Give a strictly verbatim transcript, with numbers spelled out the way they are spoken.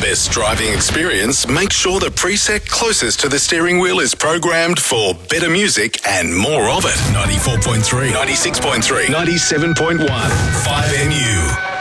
best driving experience, make sure the preset closest to the steering wheel is programmed for better music and more of it. ninety-four point three, ninety-six point three, ninety-seven point one, five N U.